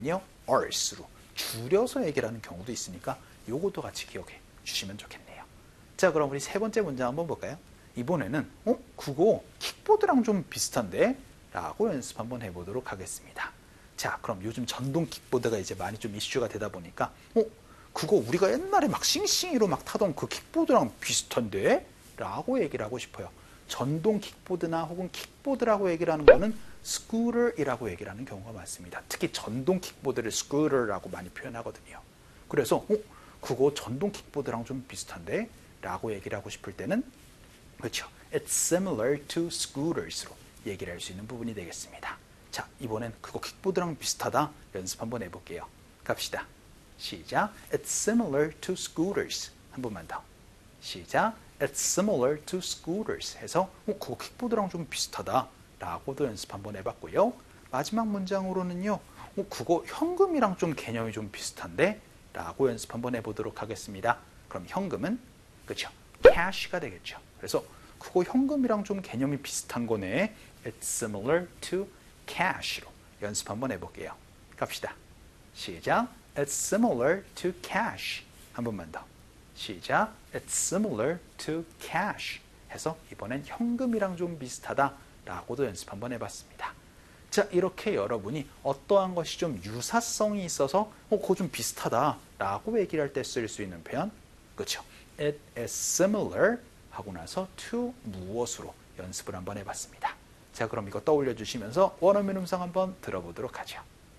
are로 줄여서 얘기를 하는 경우도 있으니까 요것도 같이 기억해 주시면 좋겠네요. 자, 그럼 우리 세 번째 문장 한번 볼까요? 이번에는 그거 킥보드랑 좀 비슷한데? 라고 연습 한번 해보도록 하겠습니다. 자, 그럼 요즘 전동 킥보드가 이제 많이 좀 이슈가 되다 보니까 그거 우리가 옛날에 막 싱싱이로 막 타던 그 킥보드랑 비슷한데? 라고 얘기를 하고 싶어요. 전동 킥보드나 혹은 킥보드라고 얘기를 하는 거는 스쿠터이라고 얘기를 하는 경우가 많습니다. 특히 전동 킥보드를 스쿠터라고 많이 표현하거든요. 그래서 그거 전동 킥보드랑 좀 비슷한데? 라고 얘기를 하고 싶을 때는 그렇죠. It's similar to scooters로 얘기를 할 수 있는 부분이 되겠습니다. 자, 이번엔 그거 킥보드랑 비슷하다 연습 한번 해볼게요. 갑시다. 시작. It's similar to scooters. 한 번만 더. 시작. It's similar to scooters 해서 그거 킥보드랑 좀 비슷하다 라고도 연습 한번 해봤고요. 마지막 문장으로는요. 그거 현금이랑 좀 개념이 좀 비슷한데? 라고 연습 한번 해보도록 하겠습니다. 그럼 현금은 그렇죠. cash가 되겠죠. 그래서 그거 현금이랑 좀 개념이 비슷한 거네. It's similar to cash로 연습 한번 해볼게요. 갑시다. 시작. It's similar to cash. 한 번만 더. 시작. It's similar to cash 해서 이번엔 현금이랑 좀 비슷하다 라고도 연습 한번 해봤습니다. 자, 이렇게 여러분이 어떠한 것이 좀 유사성이 있어서 그거 좀 비슷하다 라고 얘기를 할 때 쓸 수 있는 표현. 그렇죠. It is similar 하고 나서 to 무엇으로 연습을 한번 해봤습니다. 자, 그럼 이거 떠올려 주시면서 원어민 음성 한번 들어보도록 하죠.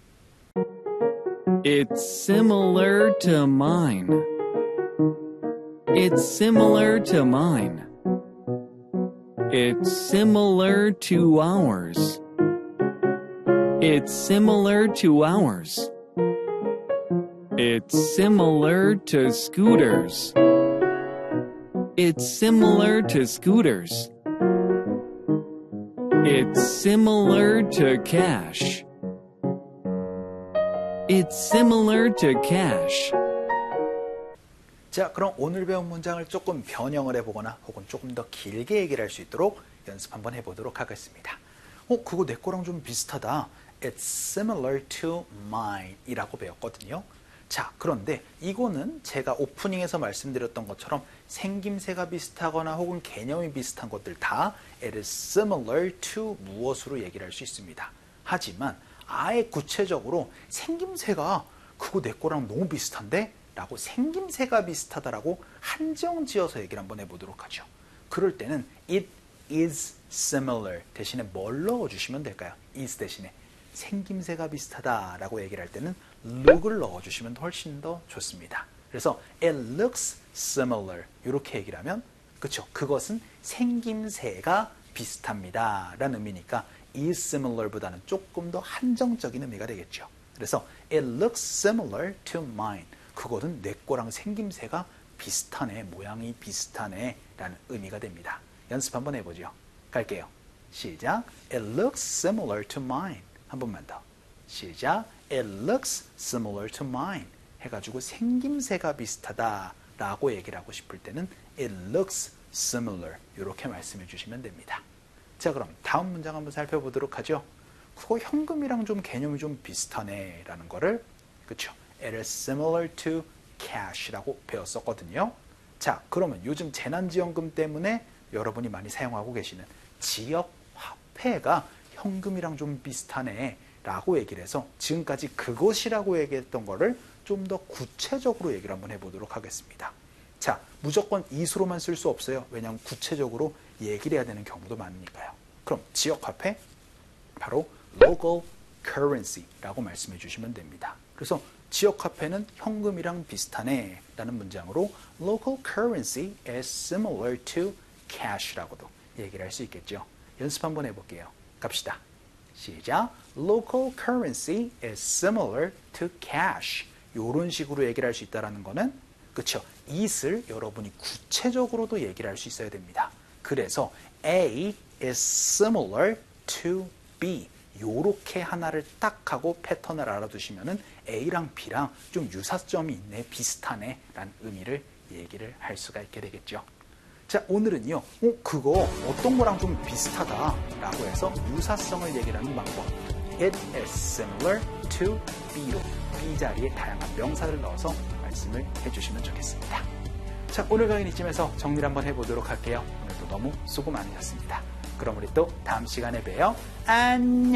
It's similar to mine. It's similar to mine. It's similar to ours. It's similar to ours. It's similar to scooters. It's similar to scooters. It's similar to cash. It's similar to cash. 자, 그럼 오늘 배운 문장을 조금 변형을 해보거나 혹은 조금 더 길게 얘기를 할 수 있도록 연습 한번 해보도록 하겠습니다. 그거 내 거랑 좀 비슷하다. It's similar to mine 이라고 배웠거든요. 자, 그런데 이거는 제가 오프닝에서 말씀드렸던 것처럼 생김새가 비슷하거나 혹은 개념이 비슷한 것들 다 It is similar to 무엇으로 얘기를 할 수 있습니다. 하지만 아예 구체적으로 생김새가 그거 내 거랑 너무 비슷한데? 라고 생김새가 비슷하다라고 한정 지어서 얘기를 한번 해보도록 하죠. 그럴 때는 It is similar 대신에 뭘 넣어주시면 될까요? is 대신에 생김새가 비슷하다라고 얘기를 할 때는 look을 넣어주시면 훨씬 더 좋습니다. 그래서 it looks similar 이렇게 얘기를 하면 그렇죠. 그것은 생김새가 비슷합니다 라는 의미니까 is similar보다는 조금 더 한정적인 의미가 되겠죠. 그래서 it looks similar to mine 그거는 내 거랑 생김새가 비슷하네, 모양이 비슷하네 라는 의미가 됩니다. 연습 한번 해보죠. 갈게요. 시작. It looks similar to mine. 한 번만 더. 시작. It looks similar to mine. 해가지고 생김새가 비슷하다 라고 얘기를 하고 싶을 때는 It looks similar 이렇게 말씀해 주시면 됩니다. 자, 그럼 다음 문장 한번 살펴보도록 하죠. 그거 현금이랑 좀 개념이 좀 비슷하네 라는 거를 그렇죠. It is similar to cash라고 배웠었거든요. 자, 그러면 요즘 재난지원금 때문에 여러분이 많이 사용하고 계시는 지역 화폐가 현금이랑 좀 비슷하네 라고 얘기를 해서 지금까지 그것이라고 얘기했던 거를 좀 더 구체적으로 얘기를 한번 해보도록 하겠습니다. 자, 무조건 이수로만 쓸 수 없어요. 왜냐하면 구체적으로 얘기를 해야 되는 경우도 많으니까요. 그럼 지역 화폐 바로 local currency라고 말씀해 주시면 됩니다. 그래서 지역 화폐는 현금이랑 비슷하네 라는 문장으로 local currency is similar to cash라고도 얘기를 할 수 있겠죠. 연습 한번 해볼게요. 갑시다. 시작. Local currency is similar to cash. 이런 식으로 얘기를 할 수 있다는 거는 그렇죠. it을 여러분이 구체적으로도 얘기를 할 수 있어야 됩니다. 그래서 A is similar to B. 요렇게 하나를 딱 하고 패턴을 알아두시면은 A랑 B랑 좀 유사점이 있네, 비슷하네 라는 의미를 얘기를 할 수가 있게 되겠죠. 자, 오늘은요, 그거 어떤 거랑 좀 비슷하다 라고 해서 유사성을 얘기를 하는 방법 It is similar to B로 B 자리에 다양한 명사를 넣어서 말씀을 해주시면 좋겠습니다. 자, 오늘 강의는 이쯤에서 정리를 한번 해보도록 할게요. 오늘도 너무 수고 많으셨습니다. 그럼 우리 또 다음 시간에 봬요. 안녕.